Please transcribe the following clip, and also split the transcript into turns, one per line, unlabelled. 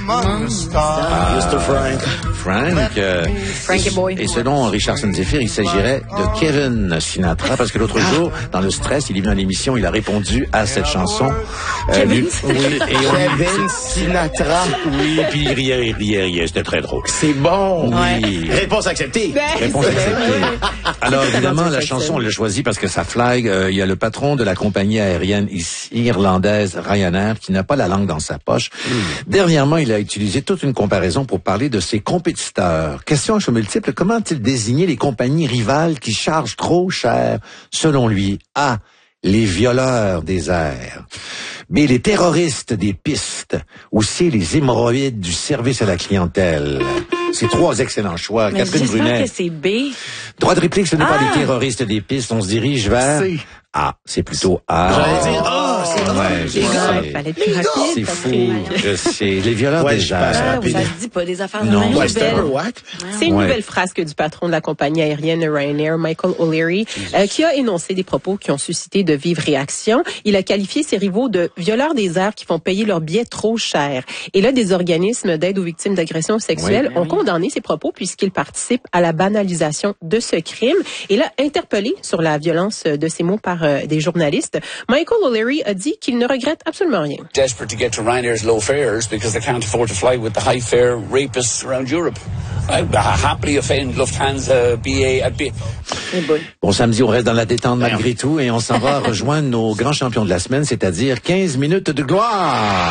among the stars.
Mr. Frank.
Frankie Boy.
Et selon Richardson Zephyr, il s'agirait de Kevin Sinatra, parce que l'autre jour, dans le stress, il est venu à l'émission, il a répondu à cette chanson.
Kevin
Kevin Sinatra.
Oui, puis il riait, c'était très drôle.
C'est bon.
Oui.
Réponse acceptée.
Réponse acceptée. Alors, évidemment, la chanson, on l'a choisie parce que ça flag. Il y a le patron de la compagnie aérienne irlandaise Ryanair qui n'a pas la langue dans sa poche. Dernièrement, il a utilisé toute une comparaison pour parler de ses compétiteurs. Question à choix multiple, comment a-t-il désigné les compagnies rivales qui chargent trop cher, selon lui? A. Les violeurs des airs. B. Les terroristes des pistes. Ou C. Les hémorroïdes du service à la clientèle. C'est trois excellents choix.
Mais
Catherine
j'espère
Brunet.
que c'est B.
Droit de réplique, ce n'est pas les terroristes des pistes. On se dirige vers...
C.
A. C'est plutôt A.
J'allais dire, c'est
Ouais, je
Les gars,
sais.
il fallait être plus rapide.
C'est
parce
fou.
que-
Je sais. Les violeurs
Ouais,
des
je passe
airs.
Oui, ça se dit pas des affaires de
Non.
même.
Ouais, c'est un
Belle.
peu what?
C'est une
Ouais.
nouvelle frasque du patron de la compagnie aérienne Ryanair, Michael O'Leary, qui a énoncé des propos qui ont suscité de vives réactions. Il a qualifié ses rivaux de violeurs des airs qui font payer leurs billets trop cher. Et là, des organismes d'aide aux victimes d'agressions sexuelles ont condamné ces propos puisqu'ils participent à la banalisation de ce crime. Et là, interpellé sur la violence de ces mots par des journalistes, Michael O'Leary a dit qu'il ne regrette absolument rien.
Desperate to get to Ryanair's low fares because they can't afford to fly with the high fare rapists around Europe. I happily offend Lufthansa, BA, at BA.
Bon, samedi, on reste dans la détente malgré tout et on s'en va rejoindre nos grands champions de la semaine, c'est-à-dire 15 minutes de gloire.